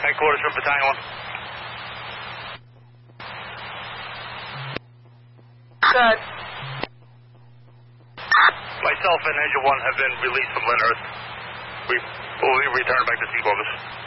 Headquarters from Battalion 1. Good. Myself and Engine 1 have been released from Lyndhurst. We will return back to Sea Corpus.